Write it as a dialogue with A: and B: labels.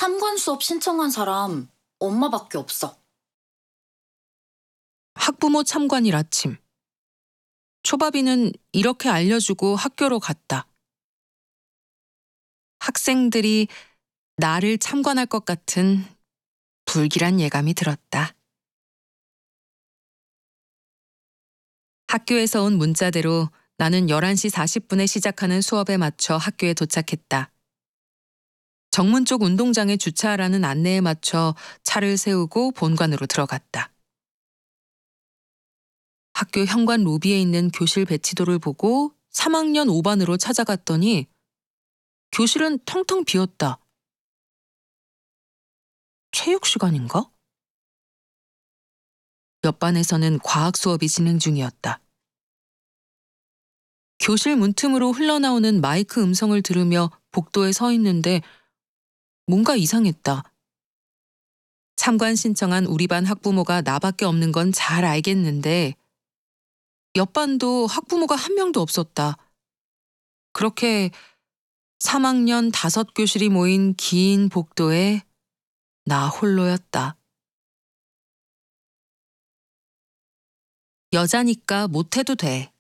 A: 참관 수업 신청한 사람 엄마밖에 없어.
B: 학부모 참관일 아침. 초밥이는 이렇게 알려주고 학교로 갔다. 학생들이 나를 참관할 것 같은 불길한 예감이 들었다. 학교에서 온 문자대로 나는 11시 40분에 시작하는 수업에 맞춰 학교에 도착했다. 정문 쪽 운동장에 주차하라는 안내에 맞춰 차를 세우고 본관으로 들어갔다. 학교 현관 로비에 있는 교실 배치도를 보고 3학년 5반으로 찾아갔더니 교실은 텅텅 비었다. 체육 시간인가? 옆 반에서는 과학 수업이 진행 중이었다. 교실 문틈으로 흘러나오는 마이크 음성을 들으며 복도에 서 있는데 뭔가 이상했다. 참관 신청한 우리 반 학부모가 나밖에 없는 건 잘 알겠는데 옆 반도 학부모가 한 명도 없었다. 그렇게 3학년 5교실이 모인 긴 복도에 나 홀로였다. 여자니까 못해도 돼.